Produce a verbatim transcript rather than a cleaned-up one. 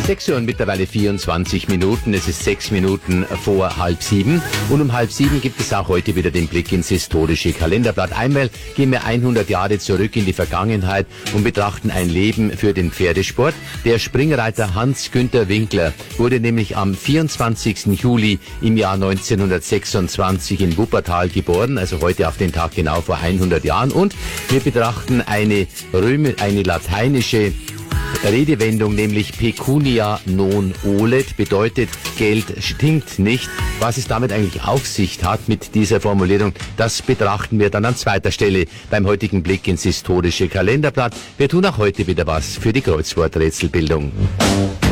sechs Uhr und mittlerweile vierundzwanzig Minuten. Es ist sechs Minuten vor halb sieben. Und um halb sieben gibt es auch heute wieder den Blick ins historische Kalenderblatt. Einmal gehen wir hundert Jahre zurück in die Vergangenheit und betrachten ein Leben für den Pferdesport. Der Springreiter Hans-Günther Winkler wurde nämlich am vierundzwanzigsten Juli im Jahr neunzehnhundertsechsundzwanzig in Wuppertal geboren, also heute auf den Tag genau vor hundert Jahren. Und wir betrachten eine Röme, eine lateinische Redewendung, nämlich Pecunia non olet, bedeutet Geld stinkt nicht. Was es damit eigentlich auf sich hat mit dieser Formulierung, das betrachten wir dann an zweiter Stelle beim heutigen Blick ins historische Kalenderblatt. Wir tun auch heute wieder was für die Kreuzworträtselbildung.